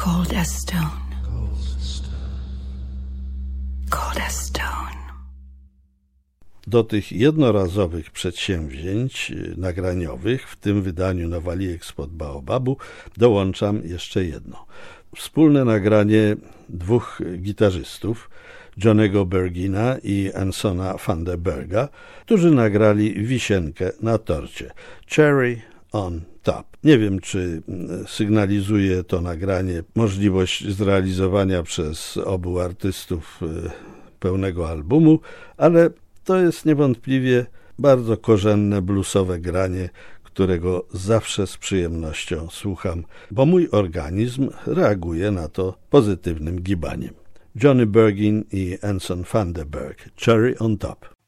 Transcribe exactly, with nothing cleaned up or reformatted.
Cold as stone. Cold as stone. Do tych jednorazowych przedsięwzięć nagraniowych w tym wydaniu Nowalijek spod Baobabu dołączam jeszcze jedno. Wspólne nagranie dwóch gitarzystów, Johnny'ego Bergina i Ansona van der Berga, którzy nagrali wisienkę na torcie, Cherry on Top. Nie wiem, czy sygnalizuje to nagranie możliwość zrealizowania przez obu artystów pełnego albumu, ale to jest niewątpliwie bardzo korzenne bluesowe granie, którego zawsze z przyjemnością słucham, bo mój organizm reaguje na to pozytywnym gibaniem. Johnny Bergin i Anson van der Berg, Cherry on Top.